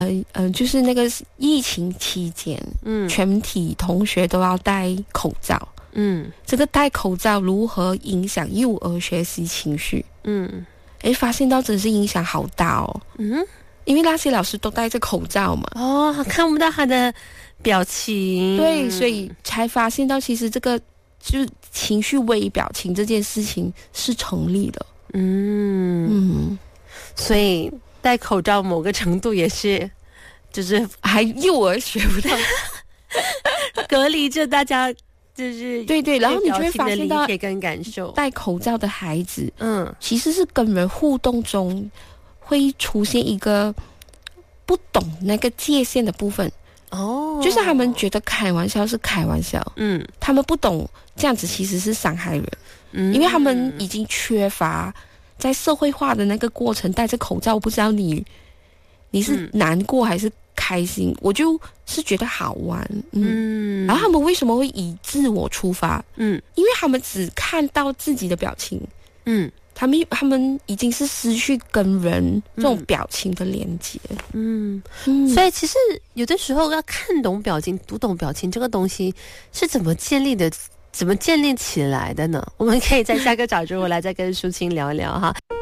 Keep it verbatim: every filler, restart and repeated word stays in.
呃呃，就是那个疫情期间， 嗯， 全体同学都要戴口罩。 嗯， 这个戴口罩如何影响幼儿学习情绪？ 嗯， 诶，发现到真是影响好大哦。 嗯， 因为那些老师都戴着口罩嘛， 哦，看不到他的表情， 对，所以才发现到其实这个就是情绪微表情这件事情是成立的。 嗯嗯， 所以戴口罩某个程度也是，就是还幼儿学不到， 隔离着大家。就是对对，然后你就会发现到理解跟感受， 戴口罩的孩子， 嗯， 其实是跟人互动中会出现一个不懂那个界限的部分。 哦， 就是他们觉得开玩笑是开玩笑， 嗯， 他们不懂这样子其实是伤害人， 嗯， 因为他们已经缺乏在社会化的那个过程，戴着口罩，我不知道你你是难过还是开心，嗯、我就是觉得好玩，嗯，嗯然后他们为什么会以自我出发？嗯，因为他们只看到自己的表情，嗯，他们他们已经是失去跟人这种表情的连接， 嗯，嗯所以其实有的时候要看懂表情、读懂表情这个东西是怎么建立的，怎么建立起来的呢？我们可以在下个早之后来再跟淑清聊聊哈。